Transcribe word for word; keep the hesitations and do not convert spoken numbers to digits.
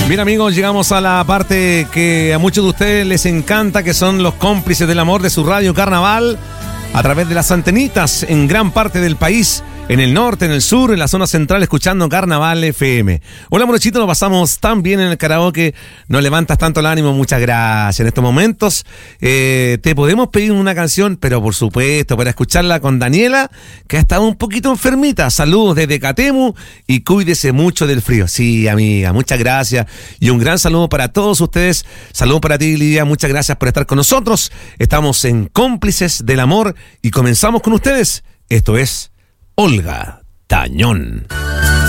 Bien, amigos, llegamos a la parte que a muchos de ustedes les encanta, que son los cómplices del amor de su radio Carnaval, a través de las antenitas en gran parte del país, en el norte, en el sur, en la zona central, escuchando Carnaval F M. Hola, Morochito, nos pasamos tan bien en el karaoke, nos levantas tanto el ánimo, muchas gracias. En estos momentos eh, te podemos pedir una canción, pero por supuesto, para escucharla con Daniela, que ha estado un poquito enfermita. Saludos desde Catemu y cuídese mucho del frío. Sí, amiga, muchas gracias. Y un gran saludo para todos ustedes. Saludos para ti, Lidia, muchas gracias por estar con nosotros. Estamos en Cómplices del Amor y comenzamos con ustedes. Esto es Olga Tañón.